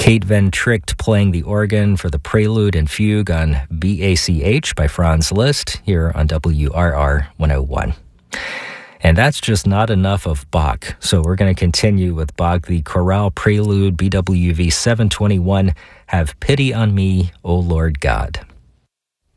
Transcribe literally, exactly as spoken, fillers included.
Kate Van Tricht playing the organ for the Prelude and Fugue on B A C H by Franz Liszt here on W R R one oh one. And that's just not enough of Bach. So we're going to continue with Bach, the Chorale Prelude, B W V seven twenty-one, Have Pity on Me, O Lord God.